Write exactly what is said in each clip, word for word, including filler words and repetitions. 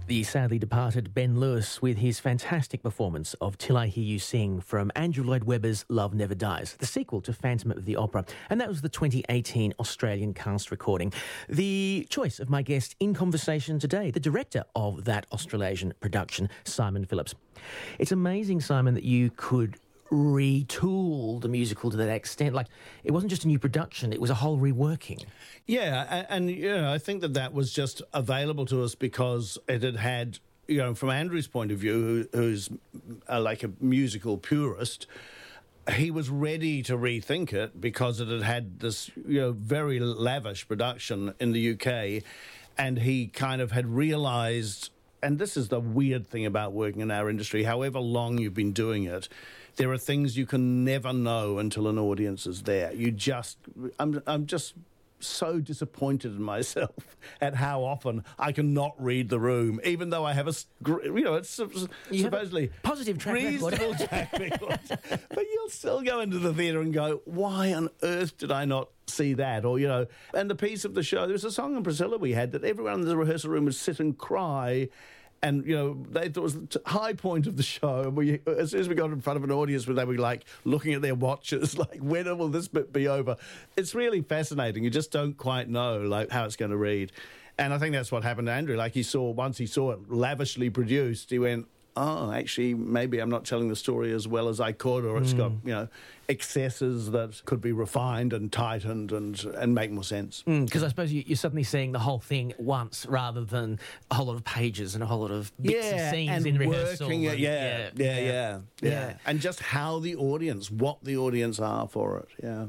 The sadly departed Ben Lewis with his fantastic performance of Till I Hear You Sing from Andrew Lloyd Webber's Love Never Dies, the sequel to Phantom of the Opera. And that was the twenty eighteen Australian cast recording. The choice of my guest in conversation today, the director of that Australasian production, Simon Phillips. It's amazing, Simon, that you could retool the musical to that extent. Like, it wasn't just a new production, it was a whole reworking. Yeah, and, and you know, I think that that was just available to us because it had had, you know, from Andrew's point of view, who, who's uh, like a musical purist, he was ready to rethink it because it had had this, you know, very lavish production in the U K, and he kind of had realised, and this is the weird thing about working in our industry, however long you've been doing it, there are things you can never know until an audience is there. You just, I'm, I'm just so disappointed in myself at how often I cannot read the room, even though I have a, you know, it's you supposedly positive track reasonable record. track record. But you'll still go into the theatre and go, why on earth did I not see that? Or, you know, and the piece of the show, there was a song in Priscilla we had that everyone in the rehearsal room would sit and cry. And, you know, they thought it was the high point of the show. And we, as soon as we got in front of an audience where they were, like, looking at their watches, like, when will this bit be over? It's really fascinating. You just don't quite know, like, how it's going to read. And I think that's what happened to Andrew. Like, he saw, once he saw it lavishly produced, he went, oh, actually, maybe I'm not telling the story as well as I could, or it's mm. got, you know, excesses that could be refined and tightened and and make more sense. Because mm, I suppose you, you're suddenly seeing the whole thing once rather than a whole lot of pages and a whole lot of bits yeah, of scenes and in rehearsal. It, and, yeah, yeah, yeah, yeah, yeah, yeah. And just how the audience, what the audience are for it, yeah.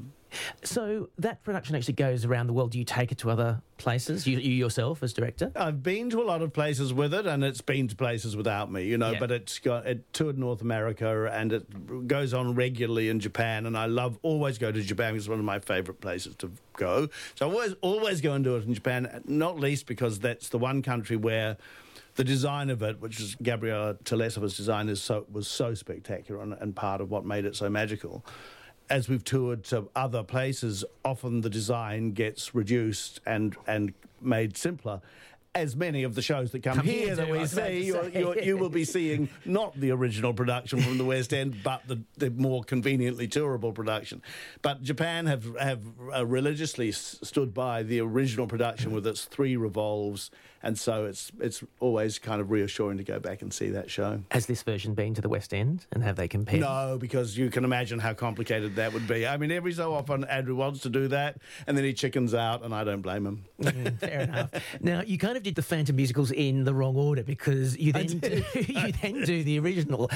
So that production actually goes around the world. Do you take it to other places, you, you yourself as director? I've been to a lot of places with it, and it's been to places without me, you know, yeah. but it's got, it toured North America, and it goes on regularly in Japan, and I love, always go to Japan because it's one of my favourite places to go. So I always, always go and do it in Japan, not least because that's the one country where the design of it, which is Gabriela Telesova's design, is so, was so spectacular and, and part of what made it so magical. As we've toured to other places, often the design gets reduced and, and made simpler. As many of the shows that come, come here, here that we see, you're, you're, you will be seeing not the original production from the West End, but the, the more conveniently tourable production. But Japan have have uh, religiously s- stood by the original production with its three revolves, and so it's it's always kind of reassuring to go back and see that show. Has this version been to the West End, and have they compared? No, because you can imagine how complicated that would be. I mean, every so often Andrew wants to do that, and then he chickens out, and I don't blame him. Mm, fair enough. Now, you kind of did the Phantom musicals in the wrong order because you then do, you then do the original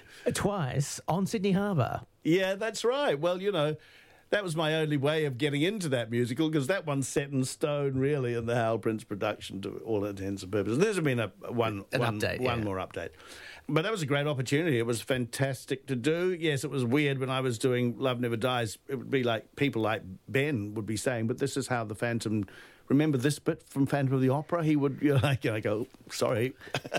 twice on Sydney Harbour. Yeah, that's right. Well, you know, that was my only way of getting into that musical because that one's set in stone, really, in the Howell Prince production to all intents and purposes. There's been a one, An one, update, one yeah. more update. But that was a great opportunity. It was fantastic to do. Yes, it was weird when I was doing Love Never Dies. It would be like people like Ben would be saying, but this is how the Phantom... Remember this bit from Phantom of the Opera? He would, you know, like, I go, sorry.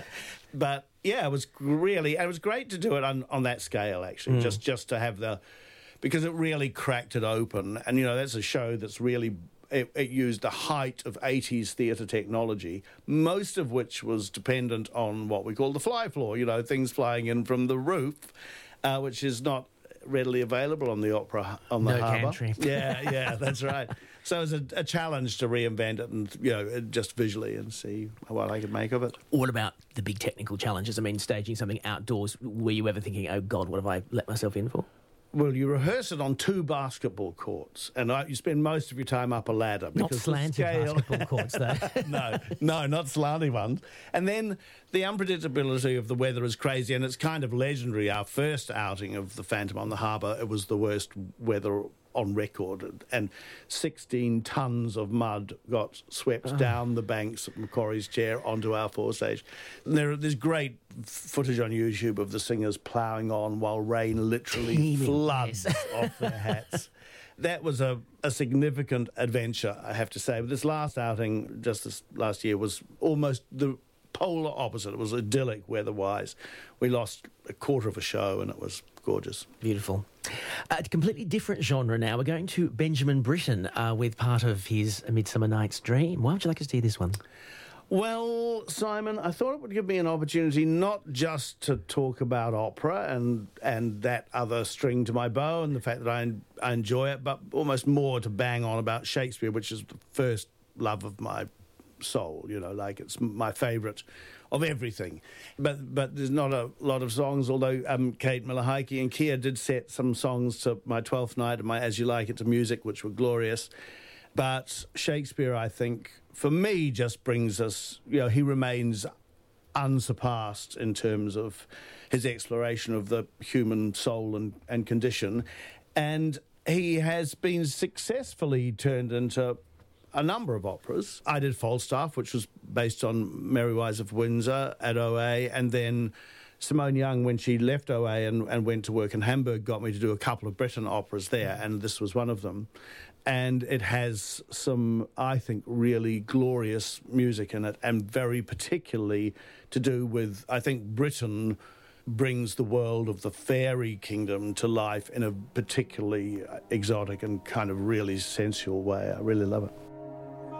But, yeah, it was really... It was great to do it on, on that scale, actually, mm. just, just to have the... Because it really cracked it open. And, you know, that's a show that's really... It, it used the height of eighties theatre technology, most of which was dependent on what we call the fly floor, you know, things flying in from the roof, uh, which is not readily available on the opera, on the no harbour. Gantry. Yeah, yeah, that's right. So it was a, a challenge to reinvent it and, you know, just visually and see what I could make of it. What about the big technical challenges? I mean, staging something outdoors, were you ever thinking, oh, God, what have I let myself in for? Well, you rehearse it on two basketball courts, and I, you spend most of your time up a ladder. Not slanted scale... basketball courts, though. no, no, not slanty ones. And then the unpredictability of the weather is crazy, and it's kind of legendary. Our first outing of the Phantom on the Harbour, it was the worst weather on record, and sixteen tonnes of mud got swept oh. down the banks of Macquarie's Chair onto our forestage. And there, there's great footage on YouTube of the singers ploughing on while rain literally Teeming, floods yes. off their hats. That was a, a significant adventure, I have to say. But this last outing, just this last year, was almost the polar opposite. It was idyllic weather-wise. We lost a quarter of a show, and it was gorgeous. Beautiful. A completely different genre now. We're going to Benjamin Britten uh, with part of his A Midsummer Night's Dream. Why would you like to see this one? Well, Simon, I thought it would give me an opportunity not just to talk about opera and and that other string to my bow and the fact that I, I enjoy it, but almost more to bang on about Shakespeare, which is the first love of my soul, you know, like it's my favourite of everything. But but there's not a lot of songs, although um, Kate Miller-Heidke and Kia did set some songs to my Twelfth Night and my As You Like It to music, which were glorious. But Shakespeare, I think, for me, just brings us, you know, he remains unsurpassed in terms of his exploration of the human soul and, and condition. And he has been successfully turned into a number of operas. I did Falstaff, which was based on Merry Wives of Windsor at O A, and then Simone Young, when she left O A and, and went to work in Hamburg, got me to do a couple of Britten operas there, and this was one of them. And it has some, I think, really glorious music in it, and very particularly to do with, I think, Britain brings the world of the fairy kingdom to life in a particularly exotic and kind of really sensual way. I really love it.